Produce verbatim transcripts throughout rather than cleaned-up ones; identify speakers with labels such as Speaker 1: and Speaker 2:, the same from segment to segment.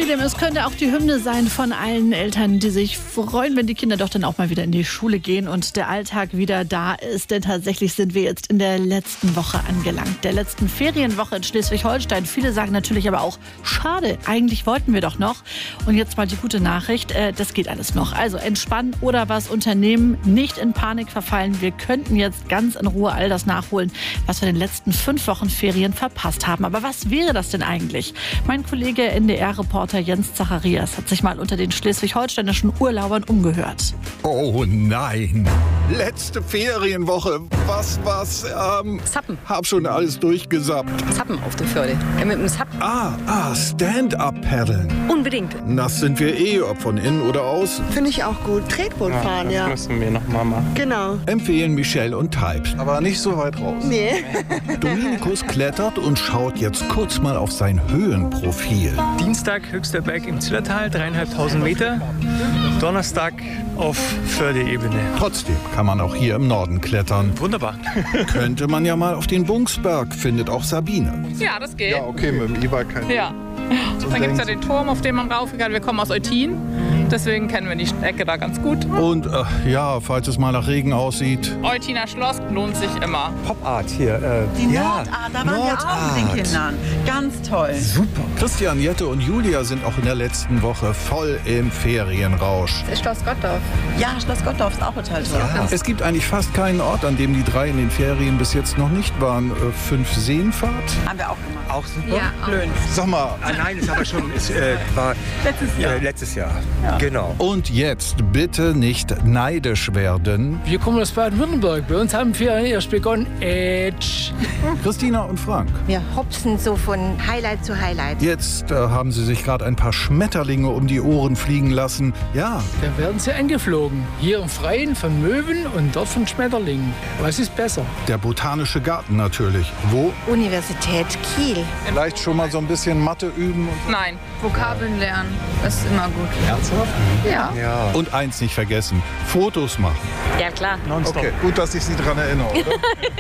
Speaker 1: Außerdem, es könnte auch die Hymne sein von allen Eltern, die sich freuen, wenn die Kinder doch dann auch mal wieder in die Schule gehen und der Alltag wieder da ist. Denn tatsächlich sind wir jetzt in der letzten Woche angelangt, der letzten Ferienwoche in Schleswig-Holstein. Viele sagen natürlich aber auch, schade, eigentlich wollten wir doch noch. Und jetzt mal die gute Nachricht, äh, das geht alles noch. Also entspannen oder was unternehmen, nicht in Panik verfallen. Wir könnten jetzt ganz in Ruhe all das nachholen, was wir in den letzten fünf Wochen Ferien verpasst haben. Aber was wäre das denn eigentlich? Mein Kollege N D R-Reporter Jens Zacharias hat sich mal unter den schleswig-holsteinischen Urlaubern umgehört.
Speaker 2: Oh nein, letzte Ferienwoche. Was, was, ähm...
Speaker 3: Zappen.
Speaker 2: Hab schon alles durchgesappt.
Speaker 3: Zappen auf der Förde. Ja, mit dem Zappen.
Speaker 2: Ah, ah, Stand-up-Paddeln.
Speaker 3: Unbedingt.
Speaker 2: Das sind wir eh, ob von innen oder außen.
Speaker 4: Finde ich auch gut. Tretboot
Speaker 5: Ja,
Speaker 4: fahren,
Speaker 5: das
Speaker 4: ja.
Speaker 5: müssen wir noch mal machen.
Speaker 4: Genau.
Speaker 2: Empfehlen Michelle und Types.
Speaker 6: Aber nicht so weit raus.
Speaker 4: Nee.
Speaker 2: Dominikus klettert und schaut jetzt kurz mal auf sein Höhenprofil.
Speaker 7: Dienstag höchster Berg im Zillertal, dreieinhalbtausend Meter. Donnerstag auf Fördeebene.
Speaker 2: Trotzdem kann man auch hier im Norden klettern.
Speaker 7: Wunderbar.
Speaker 2: Könnte man ja mal auf den Bungsberg, findet auch Sabine.
Speaker 8: Ja, das geht.
Speaker 6: Ja, okay, mit dem E-Bike kein
Speaker 8: Ja. Dann gibt es ja den Turm, auf den man raufgeht. Wir kommen aus Eutin, deswegen kennen wir die Ecke da ganz gut.
Speaker 2: Und äh, ja, falls es mal nach Regen aussieht.
Speaker 8: Eutiner Schloss lohnt sich immer.
Speaker 5: Pop-Art hier. Äh,
Speaker 9: Die
Speaker 5: ja,
Speaker 9: Nordart, da waren wir auch mit den Kindern. Ganz toll.
Speaker 5: super.
Speaker 2: Christian, Jette und Julia sind auch in der letzten Woche voll im Ferienrausch.
Speaker 3: Das ist Schloss Gottdorf.
Speaker 9: Ja, Schloss Gottdorf ist auch total toll.
Speaker 5: Ja.
Speaker 2: Es gibt eigentlich fast keinen Ort, an dem die drei in den Ferien bis jetzt noch nicht waren. Äh, Fünf Seenfahrt?
Speaker 9: Haben wir auch gemacht.
Speaker 5: Auch super.
Speaker 3: Ja,
Speaker 9: Blöd.
Speaker 6: Sag mal,
Speaker 5: Ah, nein, ist aber schon ist, äh, war
Speaker 9: Letztes Jahr.
Speaker 5: äh, letztes Jahr. Genau.
Speaker 2: Und jetzt bitte nicht neidisch werden.
Speaker 10: Wir kommen aus Baden-Württemberg. Bei uns haben Ferien erst begonnen. Edge.
Speaker 2: Christina und Frank.
Speaker 3: Wir hopsen so von Highlight zu Highlight.
Speaker 2: Jetzt äh, haben sie sich gerade ein paar Schmetterlinge um die Ohren fliegen lassen. Ja,
Speaker 10: Da werden sie angeflogen. Hier im Freien von Möwen und dort von Schmetterlingen. Was ist besser?
Speaker 2: der Botanische Garten natürlich. Wo?
Speaker 3: Universität Kiel.
Speaker 6: vielleicht schon mal so ein bisschen Mathe üben. Und
Speaker 8: Nein.
Speaker 3: Vokabeln lernen. Das ist immer gut.
Speaker 6: Ernsthaft?
Speaker 3: Ja.
Speaker 5: Ja.
Speaker 2: Und eins nicht vergessen, Fotos machen.
Speaker 3: Ja, klar.
Speaker 10: Nonstop.
Speaker 6: Okay, gut, dass ich Sie daran erinnere, oder?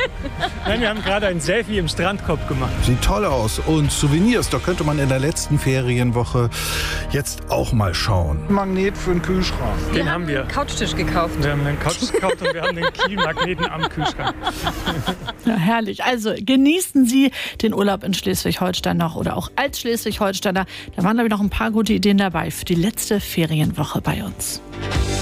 Speaker 7: Nein, wir haben gerade ein Selfie im Strandkorb gemacht.
Speaker 2: Sieht toll aus. Und Souvenirs, da könnte man in der letzten Ferienwoche jetzt auch mal schauen.
Speaker 6: Magnet für den Kühlschrank.
Speaker 7: Den haben wir.
Speaker 3: Couchtisch gekauft.
Speaker 7: Wir haben einen Couch gekauft und wir haben den Kiel-Magneten am Kühlschrank.
Speaker 1: Ja, herrlich. Also genießen Sie den Urlaub in Schleswig-Holstein noch oder auch als Schleswig-Holsteiner. Da waren, glaube ich, noch ein paar gute Ideen dabei für die letzte Ferienwoche bei uns.